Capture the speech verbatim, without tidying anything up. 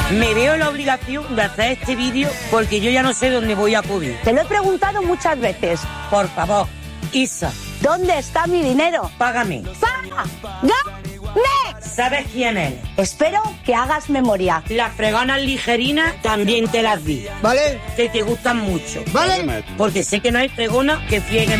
Me veo la obligación de hacer este vídeo porque yo ya no sé dónde voy a acudir. Te lo he preguntado muchas veces. Por favor, Isa, ¿Dónde está mi dinero? págame. ¡Págame! ¿Sabes quién es? Espero que hagas memoria. Las fregonas ligerinas también te las di. ¿Vale? Que te gustan mucho. ¿Vale? Porque sé que no hay fregona que friegue